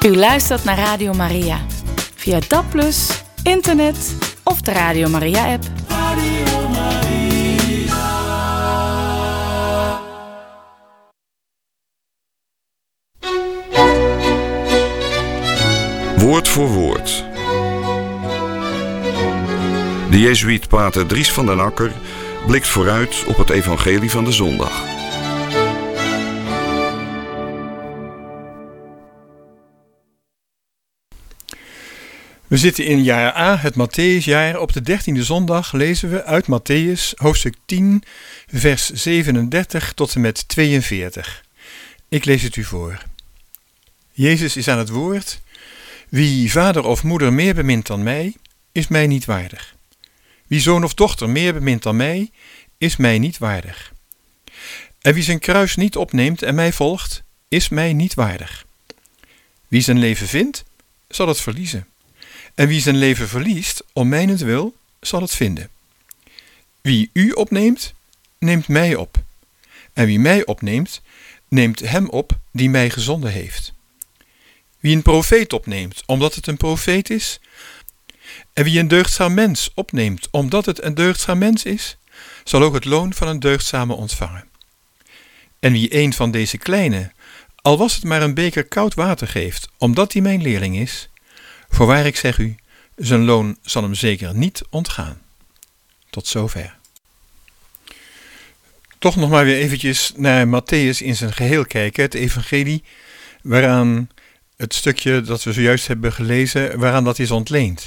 U luistert naar Radio Maria. Via DAB+, internet of de Radio Maria-app. Radio Maria. Woord voor woord. De jezuïet pater Dries van den Akker blikt vooruit op het evangelie van de zondag. We zitten in jaar A, het Matthäusjaar. Op de 13e zondag lezen we uit Matthäus, hoofdstuk 10, vers 37 tot en met 42. Ik lees het u voor. Jezus is aan het woord. Wie vader of moeder meer bemint dan mij, is mij niet waardig. Wie zoon of dochter meer bemint dan mij, is mij niet waardig. En wie zijn kruis niet opneemt en mij volgt, is mij niet waardig. Wie zijn leven vindt, zal het verliezen. En wie zijn leven verliest, om mijnentwil, zal het vinden. Wie u opneemt, neemt mij op. En wie mij opneemt, neemt hem op die mij gezonden heeft. Wie een profeet opneemt, omdat het een profeet is, en wie een deugdzaam mens opneemt, omdat het een deugdzaam mens is, zal ook het loon van een deugdzame ontvangen. En wie een van deze kleine, al was het maar een beker koud water geeft, omdat hij mijn leerling is, voorwaar ik zeg u, zijn loon zal hem zeker niet ontgaan. Tot zover. Toch nog maar weer eventjes naar Matthäus in zijn geheel kijken, het evangelie, waaraan het stukje dat we zojuist hebben gelezen, waaraan dat is ontleend.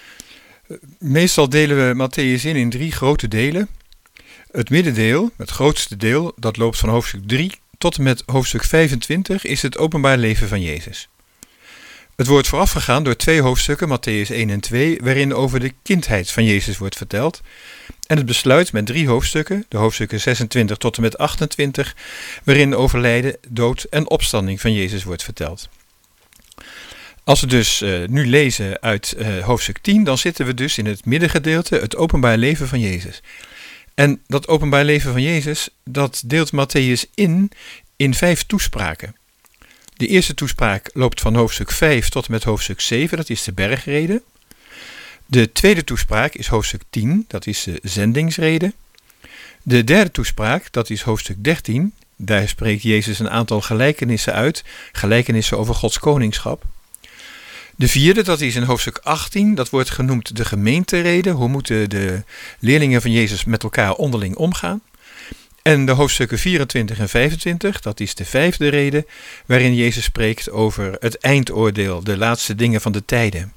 Meestal delen we Matthäus in 3 grote delen. Het middendeel, het grootste deel, dat loopt van hoofdstuk 3 tot en met hoofdstuk 25, is het openbaar leven van Jezus. Het wordt voorafgegaan door 2 hoofdstukken, Matthäus 1 en 2, waarin over de kindheid van Jezus wordt verteld. En het besluit met 3 hoofdstukken, de hoofdstukken 26 tot en met 28, waarin over lijden, dood en opstanding van Jezus wordt verteld. Als we dus nu lezen uit hoofdstuk 10, dan zitten we dus in het middengedeelte, het openbaar leven van Jezus. En dat openbaar leven van Jezus, dat deelt Matthäus in 5 toespraken. De eerste toespraak loopt van hoofdstuk 5 tot en met hoofdstuk 7, dat is de bergrede. De tweede toespraak is hoofdstuk 10, dat is de zendingsrede. De derde toespraak, dat is hoofdstuk 13, daar spreekt Jezus een aantal gelijkenissen uit, gelijkenissen over Gods koningschap. De vierde, dat is in hoofdstuk 18, dat wordt genoemd de gemeenterede, hoe moeten de leerlingen van Jezus met elkaar onderling omgaan. En de hoofdstukken 24 en 25, dat is de 5e rede, waarin Jezus spreekt over het eindoordeel, de laatste dingen van de tijden.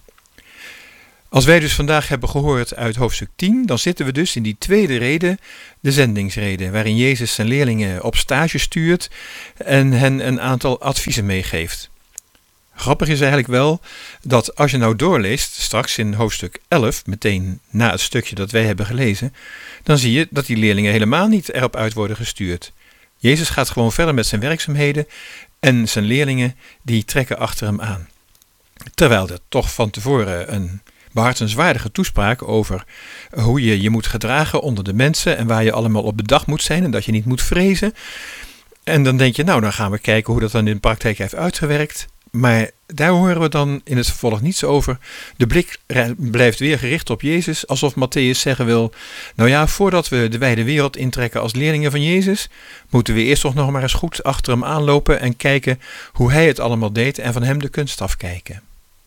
Als wij dus vandaag hebben gehoord uit hoofdstuk 10, dan zitten we dus in die tweede rede, de zendingsrede, waarin Jezus zijn leerlingen op stage stuurt en hen een aantal adviezen meegeeft. Grappig is eigenlijk wel dat als je nou doorleest, straks in hoofdstuk 11, meteen na het stukje dat wij hebben gelezen, dan zie je dat die leerlingen helemaal niet erop uit worden gestuurd. Jezus gaat gewoon verder met zijn werkzaamheden en zijn leerlingen die trekken achter hem aan. Terwijl er toch van tevoren een behartenswaardige toespraak over hoe je je moet gedragen onder de mensen en waar je allemaal op bedacht moet zijn en dat je niet moet vrezen. En dan denk je, nou dan gaan we kijken hoe dat dan in de praktijk heeft uitgewerkt. Maar daar horen we dan in het vervolg niets over. De blik blijft weer gericht op Jezus, alsof Matthäus zeggen wil, nou ja, voordat we de wijde wereld intrekken als leerlingen van Jezus, moeten we eerst toch nog maar eens goed achter hem aanlopen en kijken hoe hij het allemaal deed en van hem de kunst afkijken.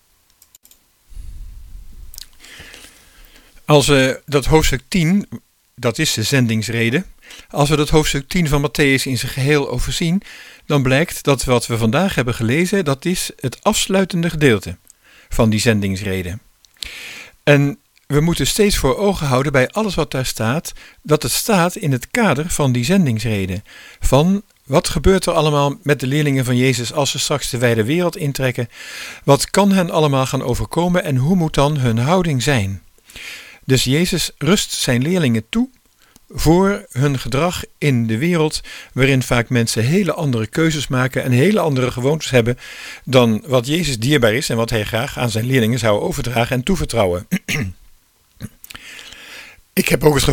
Als we dat hoofdstuk 10, dat is de zendingsrede, als we dat hoofdstuk 10 van Matthäus in zijn geheel overzien, dan blijkt dat wat we vandaag hebben gelezen, dat is het afsluitende gedeelte van die zendingsrede. En we moeten steeds voor ogen houden bij alles wat daar staat, dat het staat in het kader van die zendingsrede. Van wat gebeurt er allemaal met de leerlingen van Jezus als ze straks de wijde wereld intrekken? Wat kan hen allemaal gaan overkomen en hoe moet dan hun houding zijn? Dus Jezus rust zijn leerlingen toe voor hun gedrag in de wereld waarin vaak mensen hele andere keuzes maken en hele andere gewoontes hebben dan wat Jezus dierbaar is en wat hij graag aan zijn leerlingen zou overdragen en toevertrouwen. Ik heb ook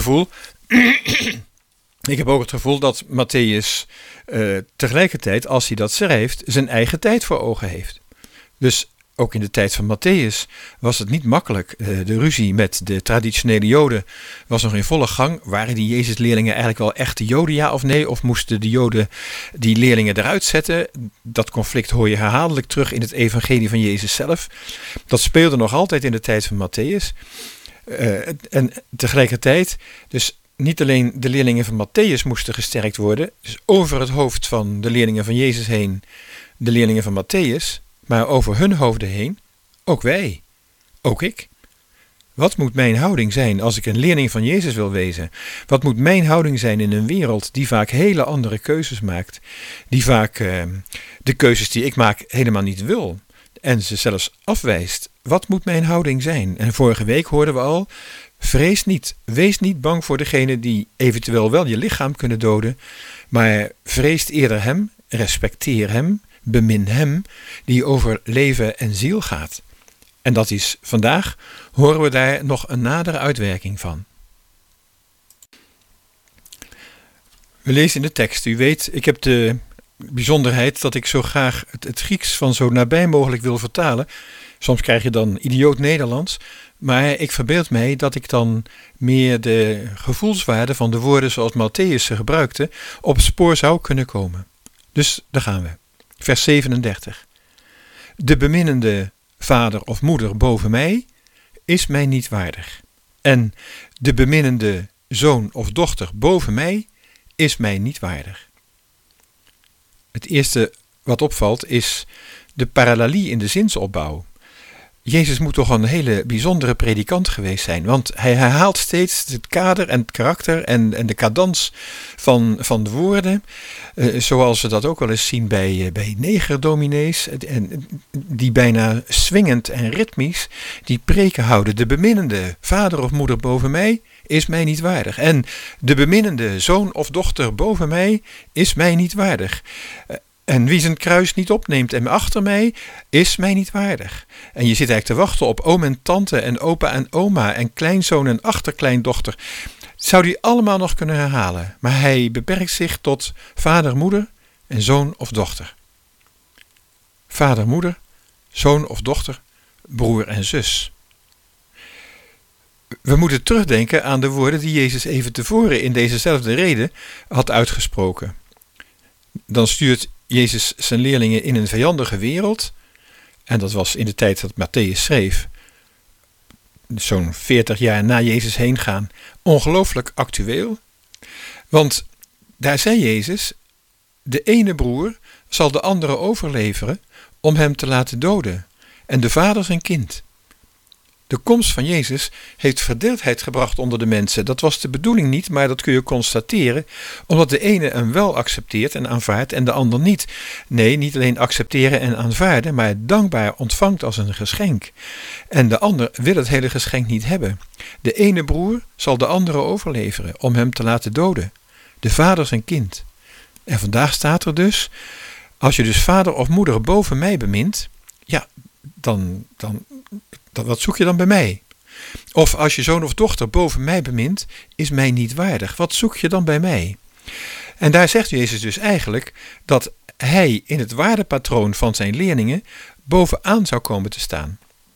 het gevoel dat Matthäus tegelijkertijd, als hij dat schrijft, zijn eigen tijd voor ogen heeft. Dus ook in de tijd van Matthäus was het niet makkelijk. De ruzie met de traditionele Joden was nog in volle gang. Waren die Jezus-leerlingen eigenlijk wel echte Joden, ja of nee? Of moesten de Joden die leerlingen eruit zetten? Dat conflict hoor je herhaaldelijk terug in het evangelie van Jezus zelf. Dat speelde nog altijd in de tijd van Matthäus. En tegelijkertijd, dus niet alleen de leerlingen van Matthäus moesten gesterkt worden, dus over het hoofd van de leerlingen van Jezus heen, de leerlingen van Matthäus, maar over hun hoofden heen, ook wij, ook ik. Wat moet mijn houding zijn als ik een leerling van Jezus wil wezen? Wat moet mijn houding zijn in een wereld die vaak hele andere keuzes maakt, die vaak de keuzes die ik maak helemaal niet wil en ze zelfs afwijst? Wat moet mijn houding zijn? En vorige week hoorden we al, vrees niet, wees niet bang voor degene die eventueel wel je lichaam kunnen doden, maar vreest eerder hem, respecteer hem, bemin hem die over leven en ziel gaat. En dat is vandaag, horen we daar nog een nadere uitwerking van. We lezen in de tekst, u weet, ik heb de bijzonderheid dat ik zo graag het Grieks van zo nabij mogelijk wil vertalen. Soms krijg je dan idioot Nederlands, maar ik verbeeld mij dat ik dan meer de gevoelswaarde van de woorden zoals Matthäus ze gebruikte op het spoor zou kunnen komen. Dus daar gaan we. Vers 37. De beminnende vader of moeder boven mij is mij niet waardig. En de beminnende zoon of dochter boven mij is mij niet waardig. Het eerste wat opvalt is de parallelie in de zinsopbouw. Jezus moet toch een hele bijzondere predikant geweest zijn, want hij herhaalt steeds het kader en het karakter en de cadans van de woorden, zoals we dat ook wel eens zien bij negerdominees, die bijna swingend en ritmisch die preken houden. De beminnende vader of moeder boven mij is mij niet waardig. En de beminnende zoon of dochter boven mij is mij niet waardig. En wie zijn kruis niet opneemt en achter mij, is mij niet waardig. En je zit eigenlijk te wachten op oom en tante en opa en oma en kleinzoon en achterkleindochter. Zou die allemaal nog kunnen herhalen. Maar hij beperkt zich tot vader, moeder en zoon of dochter. Vader, moeder, zoon of dochter, broer en zus. We moeten terugdenken aan de woorden die Jezus even tevoren in dezezelfde reden had uitgesproken. Dan stuurt Jezus zijn leerlingen in een vijandige wereld. En dat was in de tijd dat Matthäus schreef. Zo'n 40 jaar na Jezus heen gaan. Ongelooflijk actueel. Want daar zei Jezus, de ene broer zal de andere overleveren om hem te laten doden. En de vader zijn kind. De komst van Jezus heeft verdeeldheid gebracht onder de mensen. Dat was de bedoeling niet, maar dat kun je constateren, omdat de ene hem wel accepteert en aanvaardt en de ander niet. Nee, niet alleen accepteren en aanvaarden, maar dankbaar ontvangt als een geschenk. En de ander wil het hele geschenk niet hebben. De ene broer zal de andere overleveren om hem te laten doden. De vader zijn kind. En vandaag staat er dus, als je dus vader of moeder boven mij bemint, ja, dan wat zoek je dan bij mij? Of als je zoon of dochter boven mij bemint, is mij niet waardig. Wat zoek je dan bij mij? En daar zegt Jezus dus eigenlijk dat hij in het waardepatroon van zijn leerlingen bovenaan zou komen te staan.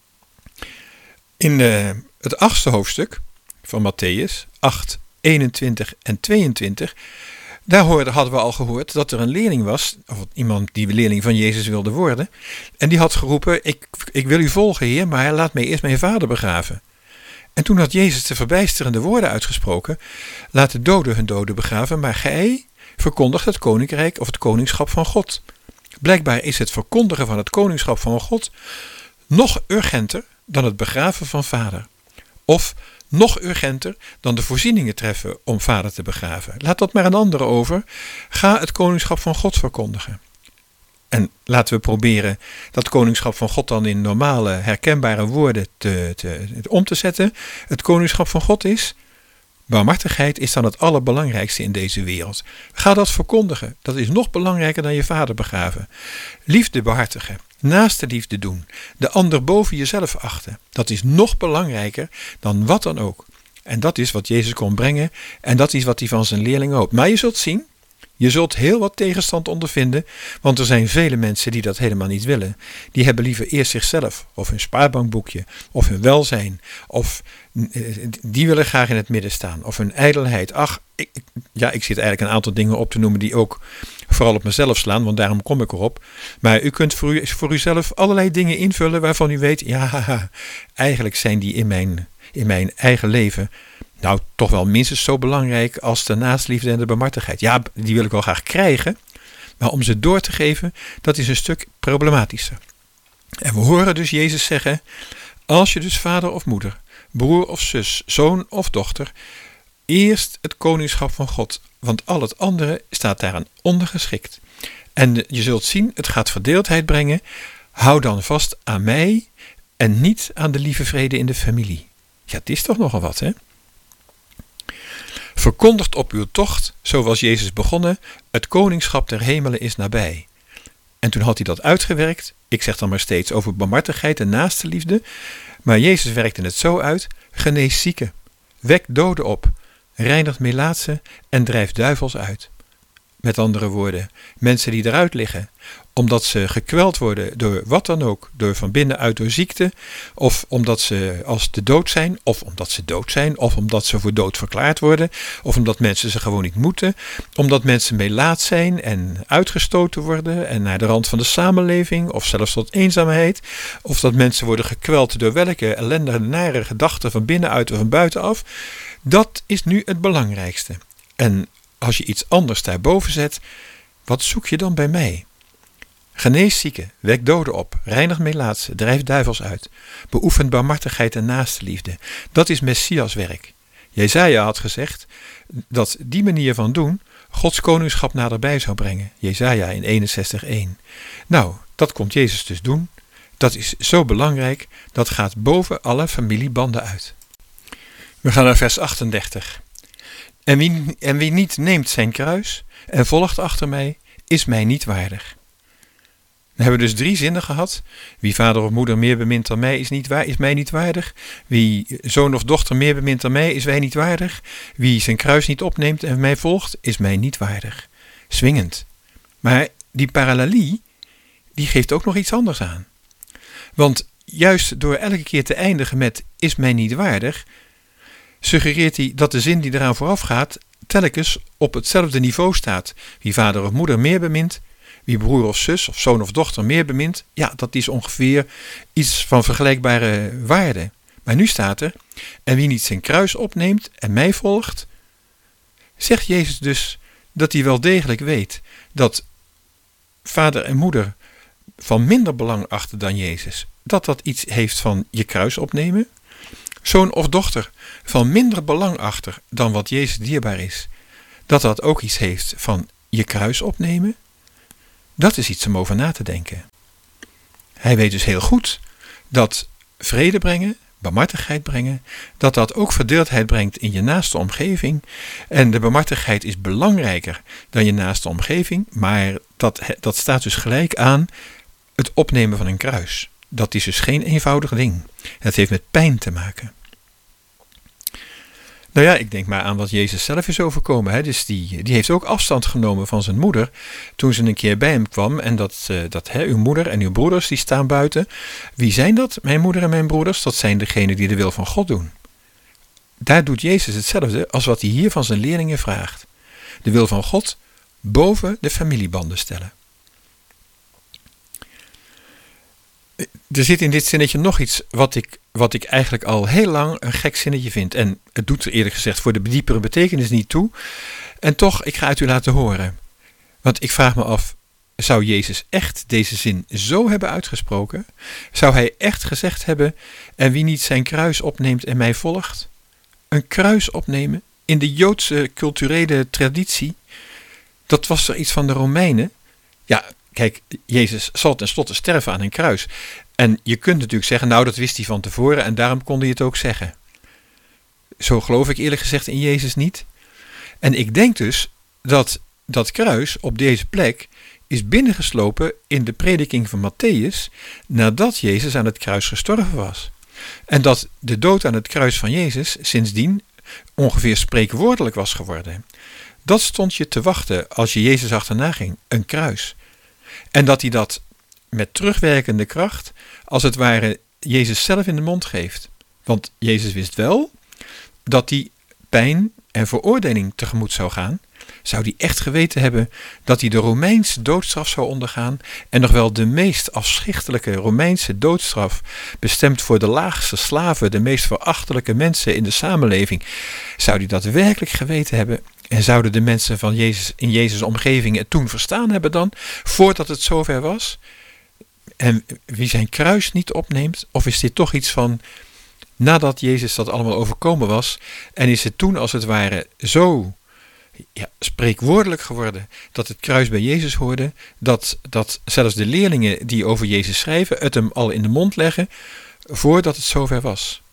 In het 8e hoofdstuk van Matthäus, 8, 21 en 22, daar hadden we al gehoord dat er een leerling was, of iemand die leerling van Jezus wilde worden. En die had geroepen, ik wil u volgen, Heer, maar laat mij eerst mijn vader begraven. En toen had Jezus de verbijsterende woorden uitgesproken, laat de doden hun doden begraven, maar gij verkondigt het koninkrijk of het koningschap van God. Blijkbaar is het verkondigen van het koningschap van God nog urgenter dan het begraven van vader. Of nog urgenter dan de voorzieningen treffen om vader te begraven. Laat dat maar een ander over. Ga het koningschap van God verkondigen. En laten we proberen dat koningschap van God dan in normale, herkenbare woorden om te zetten. Het koningschap van God is, barmhartigheid is dan het allerbelangrijkste in deze wereld. Ga dat verkondigen. Dat is nog belangrijker dan je vader begraven. Liefde behartigen. Naaste liefde doen. De ander boven jezelf achten. Dat is nog belangrijker dan wat dan ook. En dat is wat Jezus kon brengen. En dat is wat hij van zijn leerlingen hoopt. Maar je zult zien, Je zult heel wat tegenstand ondervinden, want er zijn vele mensen die dat helemaal niet willen. Die hebben liever eerst zichzelf, of hun spaarbankboekje, of hun welzijn, of die willen graag in het midden staan, of hun ijdelheid. Ach, ik zit eigenlijk een aantal dingen op te noemen die ook vooral op mezelf slaan, want daarom kom ik erop. Maar u kunt voor uzelf allerlei dingen invullen waarvan u weet, ja, eigenlijk zijn die in mijn eigen leven nou toch wel minstens zo belangrijk als de naastenliefde en de barmhartigheid. Ja, die wil ik wel graag krijgen, maar om ze door te geven, dat is een stuk problematischer. En we horen dus Jezus zeggen, als je dus vader of moeder, broer of zus, zoon of dochter, eerst het koningschap van God, want al het andere staat daaraan ondergeschikt. En je zult zien, het gaat verdeeldheid brengen. Hou dan vast aan mij en niet aan de lieve vrede in de familie. Ja, het is toch nogal wat, hè? Verkondigt op uw tocht, zo was Jezus begonnen, het koningschap der hemelen is nabij. En toen had hij dat uitgewerkt, ik zeg dan maar steeds over barmhartigheid en naastenliefde, maar Jezus werkte het zo uit, genees zieken, wek doden op, reinigt melaatsen en drijft duivels uit. Met andere woorden, mensen die eruit liggen, omdat ze gekweld worden door wat dan ook, door van binnenuit door ziekte, of omdat ze als de dood zijn, of omdat ze dood zijn, of omdat ze voor dood verklaard worden, of omdat mensen ze gewoon niet moeten, omdat mensen melaat zijn en uitgestoten worden en naar de rand van de samenleving, of zelfs tot eenzaamheid, of dat mensen worden gekweld door welke ellendige, nare gedachten van binnenuit of van buitenaf. Dat is nu het belangrijkste. En als je iets anders daarboven zet, wat zoek je dan bij mij? Genees zieken, wek doden op, reinig melaatsen, drijf duivels uit, beoefen barmhartigheid en naastenliefde. Dat is Messiaswerk. Jesaja had gezegd dat die manier van doen Gods koningschap naderbij zou brengen. Jesaja in 61:1. Nou, dat komt Jezus dus doen. Dat is zo belangrijk, dat gaat boven alle familiebanden uit. We gaan naar vers 38. En wie niet neemt zijn kruis en volgt achter mij, is mij niet waardig. We hebben dus 3 zinnen gehad. Wie vader of moeder meer bemint dan mij, is mij niet waardig. Wie zoon of dochter meer bemint dan mij, is mij niet waardig. Wie zijn kruis niet opneemt en mij volgt, is mij niet waardig. Zwingend. Maar die parallelie, die geeft ook nog iets anders aan. Want juist door elke keer te eindigen met is mij niet waardig, suggereert hij dat de zin die eraan vooraf gaat telkens op hetzelfde niveau staat. Wie vader of moeder meer bemint, wie broer of zus of zoon of dochter meer bemint, ja, dat is ongeveer iets van vergelijkbare waarde. Maar nu staat er, en wie niet zijn kruis opneemt en mij volgt, zegt Jezus dus dat hij wel degelijk weet dat vader en moeder van minder belang achten dan Jezus. Dat iets heeft van je kruis opnemen. Zoon of dochter van minder belang achter dan wat Jezus dierbaar is. Dat ook iets heeft van je kruis opnemen. Dat is iets om over na te denken. Hij weet dus heel goed dat vrede brengen, barmhartigheid brengen, dat ook verdeeldheid brengt in je naaste omgeving. En de barmhartigheid is belangrijker dan je naaste omgeving, maar dat staat dus gelijk aan het opnemen van een kruis. Dat is dus geen eenvoudig ding. Het heeft met pijn te maken. Nou ja, ik denk maar aan wat Jezus zelf is overkomen. Hè. Dus die heeft ook afstand genomen van zijn moeder toen ze een keer bij hem kwam. En uw moeder en uw broeders die staan buiten. Wie zijn dat? Mijn moeder en mijn broeders? Dat zijn degenen die de wil van God doen. Daar doet Jezus hetzelfde als wat hij hier van zijn leerlingen vraagt. De wil van God boven de familiebanden stellen. Er zit in dit zinnetje nog iets wat ik eigenlijk al heel lang een gek zinnetje vind. En het doet er eerlijk gezegd voor de diepere betekenis niet toe. En toch, ik ga het u laten horen. Want ik vraag me af, zou Jezus echt deze zin zo hebben uitgesproken? Zou hij echt gezegd hebben, en wie niet zijn kruis opneemt en mij volgt? Een kruis opnemen in de Joodse culturele traditie, dat was er iets van de Romeinen. Ja, kijk, Jezus zal tenslotte sterven aan een kruis. En je kunt natuurlijk zeggen, nou dat wist hij van tevoren en daarom kon hij het ook zeggen. Zo geloof ik eerlijk gezegd in Jezus niet. En ik denk dus dat kruis op deze plek is binnengeslopen in de prediking van Mattheüs nadat Jezus aan het kruis gestorven was. En dat de dood aan het kruis van Jezus sindsdien ongeveer spreekwoordelijk was geworden. Dat stond je te wachten als je Jezus achterna ging, een kruis. En dat hij dat met terugwerkende kracht, als het ware, Jezus zelf in de mond geeft. Want Jezus wist wel dat hij pijn en veroordeling tegemoet zou gaan. Zou hij echt geweten hebben dat hij de Romeinse doodstraf zou ondergaan en nog wel de meest afschichtelijke Romeinse doodstraf, bestemd voor de laagste slaven, de meest verachtelijke mensen in de samenleving, zou hij dat werkelijk geweten hebben en zouden de mensen van Jezus in Jezus' omgeving het toen verstaan hebben dan, voordat het zover was? En wie zijn kruis niet opneemt, of is dit toch iets van nadat Jezus dat allemaal overkomen was en is het toen als het ware zo spreekwoordelijk geworden dat het kruis bij Jezus hoorde, dat zelfs de leerlingen die over Jezus schrijven het hem al in de mond leggen voordat het zover was.